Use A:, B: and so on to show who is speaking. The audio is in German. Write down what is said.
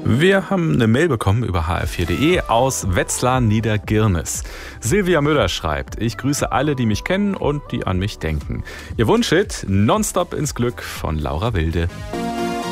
A: Wir haben eine Mail bekommen über hr4.de aus Wetzlar Niedergirnis. Silvia Müller schreibt: Ich grüße alle, die mich kennen und die an mich denken. Ihr Wunschhit Nonstop ins Glück von Laura Wilde.